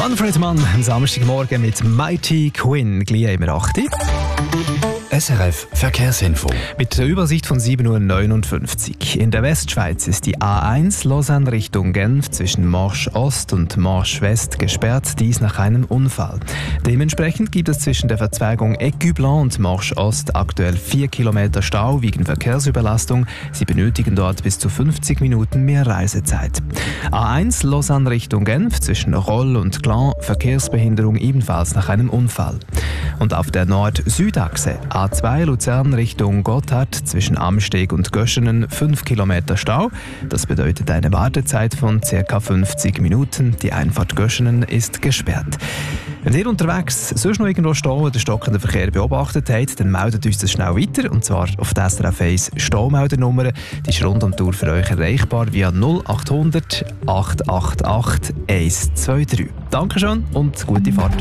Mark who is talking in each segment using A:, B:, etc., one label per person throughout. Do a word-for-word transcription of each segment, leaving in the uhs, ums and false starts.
A: Manfred Mann am Samstagmorgen mit Mighty Quinn, gleich immer acht Uhr.
B: S R F Verkehrsinfo.
A: Mit der Übersicht von sieben Uhr neunundfünfzig. In der Westschweiz ist die A eins Lausanne Richtung Genf zwischen Marsch Ost und Marsch West gesperrt, dies nach einem Unfall. Dementsprechend gibt es zwischen der Verzweigung Écublens und Marsch Ost aktuell vier Kilometer Stau wegen Verkehrsüberlastung. Sie benötigen dort bis zu fünfzig Minuten mehr Reisezeit. A eins Lausanne Richtung Genf zwischen Roll und Glan, Verkehrsbehinderung ebenfalls nach einem Unfall. Und auf der Nord-Süd-Achse A zwei Luzern Richtung Gotthard zwischen Amsteg und Göschenen fünf Kilometer Stau. Das bedeutet eine Wartezeit von ca. fünfzig Minuten. Die Einfahrt Göschenen ist gesperrt. Wenn ihr unterwegs sonst noch irgendwo stehen oder stockenden Verkehr beobachtet habt, dann meldet uns das schnell weiter. Und zwar auf der S R F eins Staumeldernummer. Die ist rund um die Tour für euch erreichbar via null acht hundert acht acht acht eins zwei drei. Dankeschön und gute Fahrt.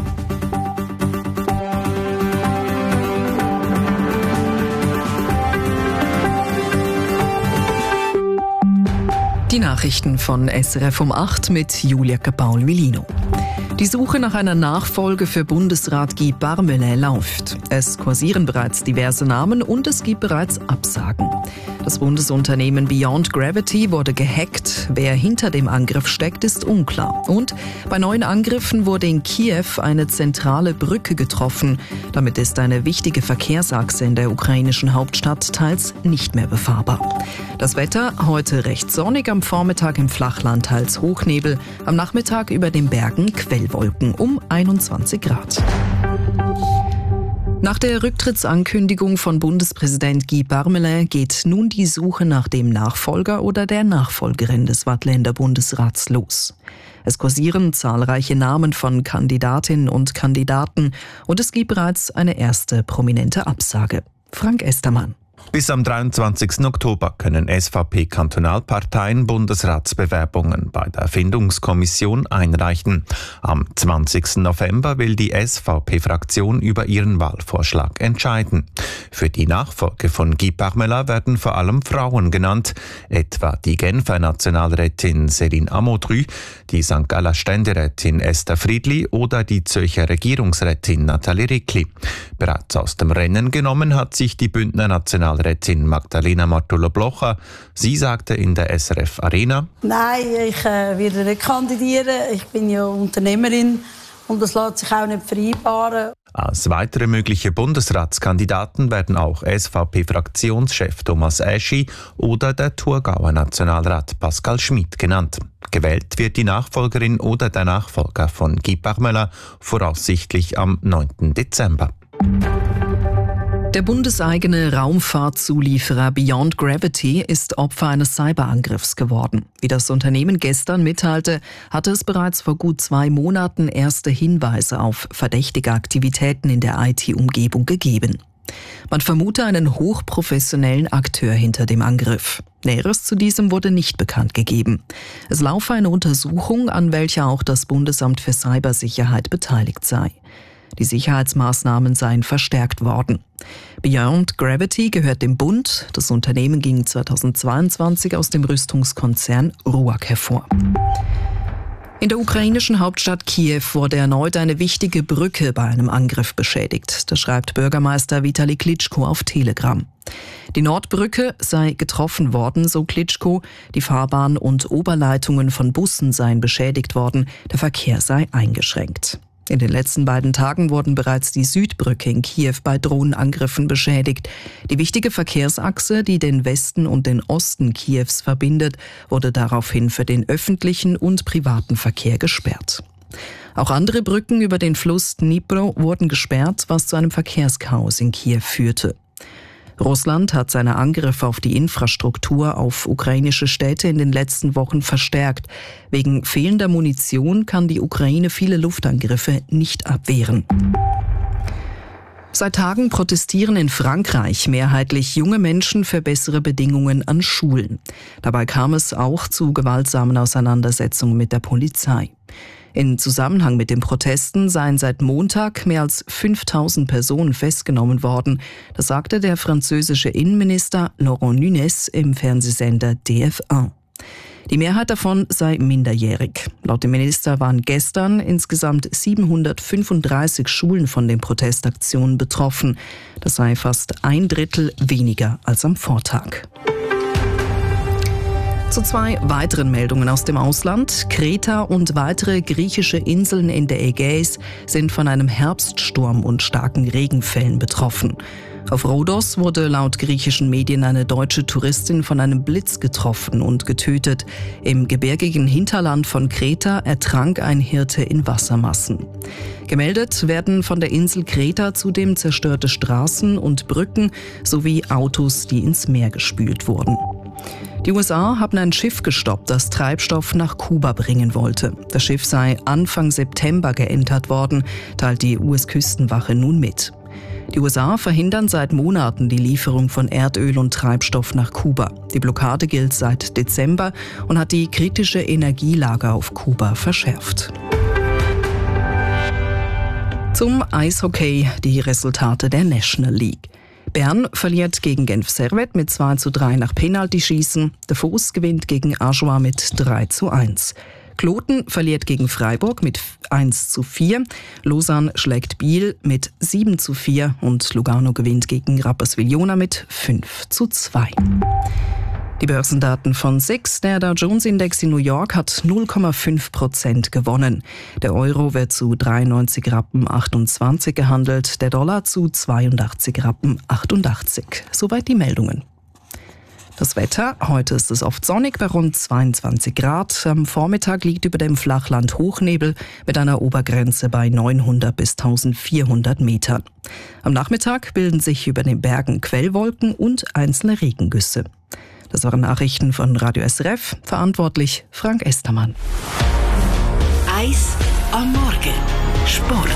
C: Die Nachrichten von S R F um acht mit Julia Paul-Vilino. Die Suche nach einer Nachfolge für Bundesrat Guy Parmelin läuft. Es kursieren bereits diverse Namen und es gibt bereits Absagen. Das Bundesunternehmen Beyond Gravity wurde gehackt. Wer hinter dem Angriff steckt, ist unklar. Und bei neuen Angriffen wurde in Kiew eine zentrale Brücke getroffen. Damit ist eine wichtige Verkehrsachse in der ukrainischen Hauptstadt teils nicht mehr befahrbar. Das Wetter heute recht sonnig, am Vormittag im Flachland teils Hochnebel, am Nachmittag über den Bergen Quellwolken um einundzwanzig Grad. Nach der Rücktrittsankündigung von Bundespräsident Guy Parmelin geht nun die Suche nach dem Nachfolger oder der Nachfolgerin des Waadtländer Bundesrats los. Es kursieren zahlreiche Namen von Kandidatinnen und Kandidaten und es gibt bereits eine erste prominente Absage. Frank Estermann.
D: Bis am dreiundzwanzigsten Oktober können S V P-Kantonalparteien Bundesratsbewerbungen bei der Findungskommission einreichen. Am zwanzigsten November will die S V P-Fraktion über ihren Wahlvorschlag entscheiden. Für die Nachfolge von Guy Parmelin werden vor allem Frauen genannt, etwa die Genfer Nationalrätin Céline Amodry, die Sankt Galler Ständerätin Esther Friedli oder die Zürcher Regierungsrätin Nathalie Rickli. Bereits aus dem Rennen genommen hat sich die Bündner Nationalrätin Magdalena Martula-Blocher. Sie sagte in der S R F Arena:
E: Nein, ich äh, werde nicht kandidieren. Ich bin ja Unternehmerin und das lässt sich auch nicht vereinbaren.
D: Als weitere mögliche Bundesratskandidaten werden auch S V P-Fraktionschef Thomas Eschi oder der Thurgauer Nationalrat Pascal Schmidt genannt. Gewählt wird die Nachfolgerin oder der Nachfolger von Guy Parmelin voraussichtlich am neunten Dezember.
C: Der bundeseigene Raumfahrtzulieferer Beyond Gravity ist Opfer eines Cyberangriffs geworden. Wie das Unternehmen gestern mitteilte, hatte es bereits vor gut zwei Monaten erste Hinweise auf verdächtige Aktivitäten in der I T-Umgebung gegeben. Man vermute einen hochprofessionellen Akteur hinter dem Angriff. Näheres zu diesem wurde nicht bekannt gegeben. Es laufe eine Untersuchung, an welcher auch das Bundesamt für Cybersicherheit beteiligt sei. Die Sicherheitsmaßnahmen seien verstärkt worden. Beyond Gravity gehört dem Bund. Das Unternehmen ging zweitausendzweiundzwanzig aus dem Rüstungskonzern RUAG hervor. In der ukrainischen Hauptstadt Kiew wurde erneut eine wichtige Brücke bei einem Angriff beschädigt. Das schreibt Bürgermeister Vitali Klitschko auf Telegram. Die Nordbrücke sei getroffen worden, so Klitschko. Die Fahrbahn und Oberleitungen von Bussen seien beschädigt worden. Der Verkehr sei eingeschränkt. In den letzten beiden Tagen wurden bereits die Südbrücke in Kiew bei Drohnenangriffen beschädigt. Die wichtige Verkehrsachse, die den Westen und den Osten Kiews verbindet, wurde daraufhin für den öffentlichen und privaten Verkehr gesperrt. Auch andere Brücken über den Fluss Dnipro wurden gesperrt, was zu einem Verkehrschaos in Kiew führte. Russland hat seine Angriffe auf die Infrastruktur auf ukrainische Städte in den letzten Wochen verstärkt. Wegen fehlender Munition kann die Ukraine viele Luftangriffe nicht abwehren. Seit Tagen protestieren in Frankreich mehrheitlich junge Menschen für bessere Bedingungen an Schulen. Dabei kam es auch zu gewaltsamen Auseinandersetzungen mit der Polizei. In Zusammenhang mit den Protesten seien seit Montag mehr als fünftausend Personen festgenommen worden. Das sagte der französische Innenminister Laurent Nunez im Fernsehsender D F eins. Die Mehrheit davon sei minderjährig. Laut dem Minister waren gestern insgesamt siebenhundertfünfunddreißig Schulen von den Protestaktionen betroffen. Das sei fast ein Drittel weniger als am Vortag. Zu zwei weiteren Meldungen aus dem Ausland. Kreta und weitere griechische Inseln in der Ägäis sind von einem Herbststurm und starken Regenfällen betroffen. Auf Rhodos wurde laut griechischen Medien eine deutsche Touristin von einem Blitz getroffen und getötet. Im gebirgigen Hinterland von Kreta ertrank ein Hirte in Wassermassen. Gemeldet werden von der Insel Kreta zudem zerstörte Straßen und Brücken sowie Autos, die ins Meer gespült wurden. Die U S A haben ein Schiff gestoppt, das Treibstoff nach Kuba bringen wollte. Das Schiff sei Anfang September geentert worden, teilt die U S-Küstenwache nun mit. Die U S A verhindern seit Monaten die Lieferung von Erdöl und Treibstoff nach Kuba. Die Blockade gilt seit Dezember und hat die kritische Energielage auf Kuba verschärft. Zum Eishockey die Resultate der National League. Bern verliert gegen Genf Servette mit zwei zu drei nach Penaltyschießen. Der Foss gewinnt gegen Ajoie mit drei zu eins. Kloten verliert gegen Freiburg mit eins zu vier. Lausanne schlägt Biel mit sieben zu vier und Lugano gewinnt gegen Rapperswil-Jona mit fünf zu zwei. Die Börsendaten von S I X. Der Dow Jones Index in New York hat null Komma fünf Prozent gewonnen. Der Euro wird zu dreiundneunzig Rappen achtundzwanzig gehandelt, der Dollar zu zweiundachtzig Rappen achtundachtzig. Soweit die Meldungen. Das Wetter, heute ist es oft sonnig bei rund zweiundzwanzig Grad. Am Vormittag liegt über dem Flachland Hochnebel mit einer Obergrenze bei neunhundert bis eintausendvierhundert Metern. Am Nachmittag bilden sich über den Bergen Quellwolken und einzelne Regengüsse. Das waren Nachrichten von Radio S R F, verantwortlich Frank Estermann.
B: Eis am Morgen. Sport.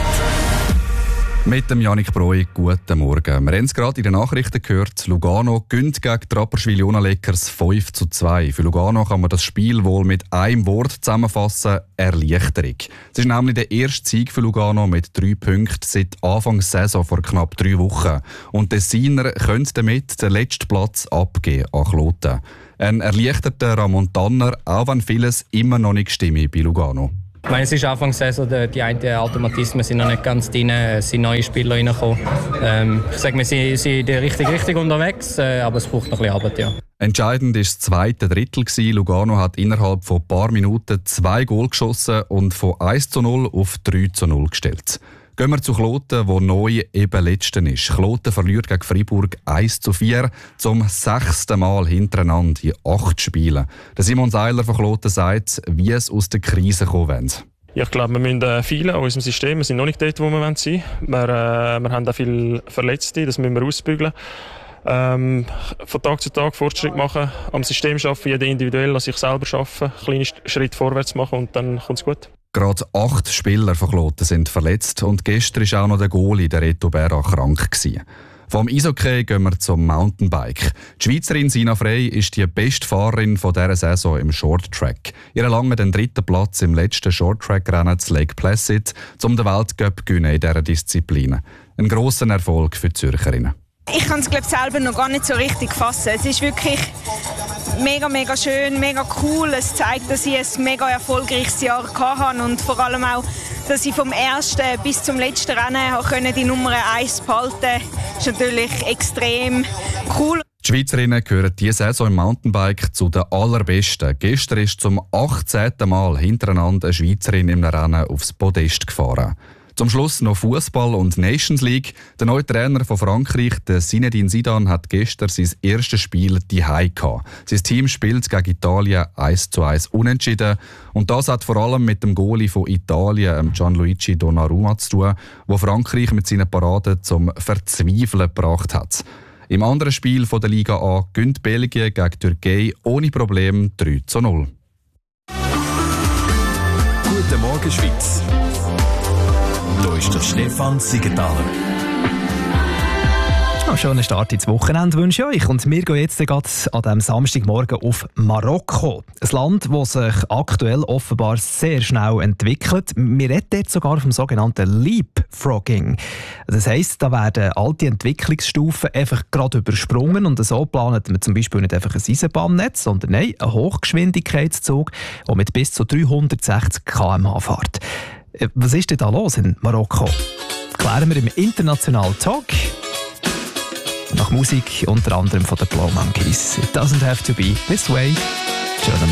F: Mit dem Janik Breu, guten Morgen. Wir haben es gerade in den Nachrichten gehört, Lugano gönnt gegen die Rapperswil-Jona Lakers fünf zu zwei. Für Lugano kann man das Spiel wohl mit einem Wort zusammenfassen, Erleichterung. Es ist nämlich der erste Sieg für Lugano mit drei Punkten seit Anfang der Saison vor knapp drei Wochen. Und der Siener könnte damit den letzten Platz abgeben an Kloten. Ein erleichterter Ramon Tanner, auch wenn vieles immer noch nicht stimme bei Lugano.
G: Ich meine, es ist Anfang der Saison, die einen Automatismen sind noch nicht ganz drin, es sind neue Spieler reingekommen. Ähm, ich sage, wir sind, sind in die richtige Richtung unterwegs, äh, aber es braucht noch ein bisschen Arbeit, ja.
F: Entscheidend war das zweite Drittel. Lugano hat innerhalb von ein paar Minuten zwei Goal geschossen und von eins zu null auf drei zu null gestellt. Gehen wir zu Kloten, wo neu eben Letzten ist. Kloten verliert gegen Freiburg eins zu vier zum sechsten Mal hintereinander in acht Spielen. Der Simon Seiler von Kloten sagt, wie es aus der Krise kommen will.
H: Ich glaube, wir müssen äh, viele an unserem System. Wir sind noch nicht dort, wo wir sein wollen. Wir, äh, wir haben auch viele Verletzte, das müssen wir ausbügeln. Ähm, von Tag zu Tag Fortschritt machen, am System arbeiten, jeder individuell an sich selber arbeiten, kleine Schritte vorwärts machen und dann kommt es gut.
F: Gerade acht Spieler von Kloten sind verletzt und gestern war auch noch der Goalie, der Reto Berra, krank gewesen. Vom Eishockey gehen wir zum Mountainbike. Die Schweizerin Sina Frey ist die beste Fahrerin von dieser Saison im Shorttrack. Ihr lange den dritten Platz im letzten Shorttrack-Rennen zu Lake Placid, um den Weltcup zu gewinnen in dieser Disziplin. Ein grosser Erfolg für die Zürcherinnen.
I: Ich kann es glaube selber noch gar nicht so richtig fassen. Es ist wirklich mega, mega schön, mega cool. Es zeigt, dass ich ein mega erfolgreiches Jahr hatte und vor allem auch, dass ich vom ersten bis zum letzten Rennen die Nummer eins behalten konnte. Das ist natürlich extrem cool.
F: Die Schweizerinnen gehören diese Saison im Mountainbike zu den allerbesten. Gestern ist zum achtzehnten Mal hintereinander eine Schweizerin im Rennen aufs Podest gefahren. Zum Schluss noch Fußball und Nations League. Der neue Trainer von Frankreich, der Zinedine Zidane, hat gestern sein erstes Spiel daheim gehabt. Sein Team spielt gegen Italien eins zu eins unentschieden. Und das hat vor allem mit dem Goalie von Italien, Gianluigi Donnarumma, zu tun, wo Frankreich mit seinen Paraden zum Verzweifeln gebracht hat. Im anderen Spiel von der Liga A gewinnt Belgien gegen Türkei ohne Problem drei zu null.
B: Guten Morgen, Schweiz. Hier ist der Stefan Siegenthaler.
A: Ja, schönen Start ins Wochenende wünsche ich euch. Und wir gehen jetzt gerade an diesem Samstagmorgen auf Marokko. Ein Land, das sich aktuell offenbar sehr schnell entwickelt. Wir reden jetzt sogar vom sogenannten Leapfrogging. Das heisst, da werden alte Entwicklungsstufen einfach gerade übersprungen und so plant man zum Beispiel nicht einfach ein Eisenbahnnetz, sondern nein, einen Hochgeschwindigkeitszug, der mit bis zu dreihundertsechzig Kilometer pro Stunde fährt. Was ist denn da los in Marokko? Klären wir im International Talk. Nach Musik unter anderem von den Blow Monkeys. It doesn't have to be this way. Schönen